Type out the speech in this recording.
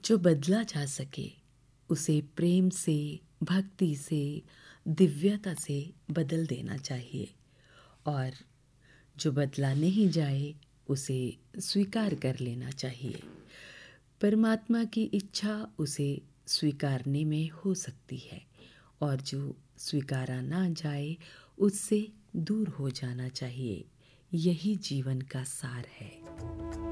जो बदला जा सके उसे प्रेम से, भक्ति से, दिव्यता से बदल देना चाहिए और जो बदला नहीं जाए उसे स्वीकार कर लेना चाहिए। परमात्मा की इच्छा उसे स्वीकारने में हो सकती है और जो स्वीकारा ना जाए उससे दूर हो जाना चाहिए। यही जीवन का सार है।